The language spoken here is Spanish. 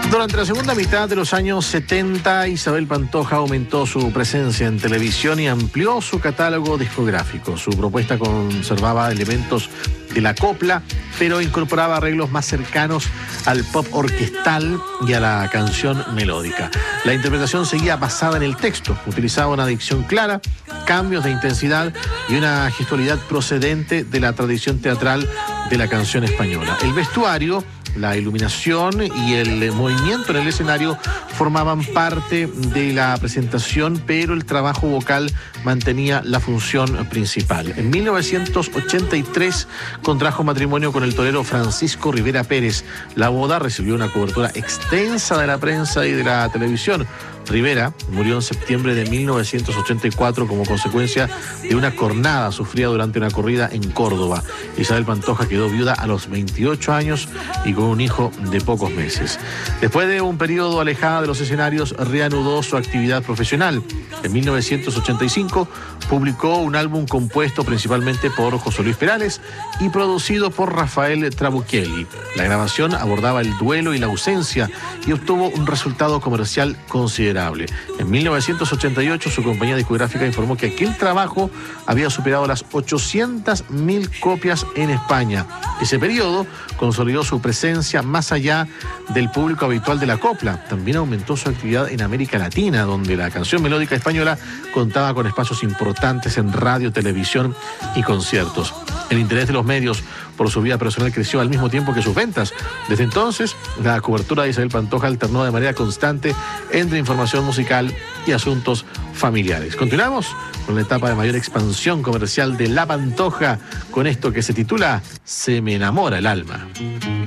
Durante la segunda mitad de los años 70, Isabel Pantoja aumentó su presencia en televisión y amplió su catálogo discográfico. Su propuesta conservaba elementos de la copla, pero incorporaba arreglos más cercanos al pop orquestal y a la canción melódica. La interpretación seguía basada en el texto, utilizaba una dicción clara, cambios de intensidad y una gestualidad procedente de la tradición teatral de la canción española. El vestuario, la iluminación y el movimiento en el escenario formaban parte de la presentación, pero el trabajo vocal mantenía la función principal. En 1983 contrajo matrimonio con el torero Francisco Rivera Pérez. La boda recibió una cobertura extensa de la prensa y de la televisión. Rivera murió en septiembre de 1984 como consecuencia de una cornada sufrida durante una corrida en Córdoba. Isabel Pantoja quedó viuda a los 28 años y con un hijo de pocos meses. Después de un periodo alejada de los escenarios, reanudó su actividad profesional. En 1985 publicó un álbum compuesto principalmente por José Luis Perales y producido por Rafael Trabuchelli. La grabación abordaba el duelo y la ausencia y obtuvo un resultado comercial considerable. En 1988 su compañía discográfica informó que aquel trabajo había superado las 800.000 copias en España. Ese periodo consolidó su presencia más allá del público habitual de la copla. También aumentó su actividad en América Latina, donde la canción melódica española contaba con espacios importantes en radio, televisión y conciertos. El interés de los medios por su vida personal creció al mismo tiempo que sus ventas. Desde entonces, la cobertura de Isabel Pantoja alternó de manera constante entre información musical y asuntos familiares. Continuamos con la etapa de mayor expansión comercial de La Pantoja, con esto que se titula Se me enamora el alma.